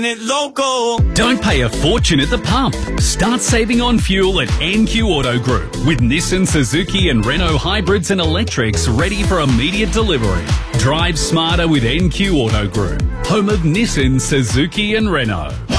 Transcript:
Local. Don't pay a fortune at the pump. Start saving on fuel at NQ Auto Group with Nissan, Suzuki and Renault hybrids and electrics ready for immediate delivery. Drive smarter with NQ Auto Group, home of Nissan, Suzuki and Renault.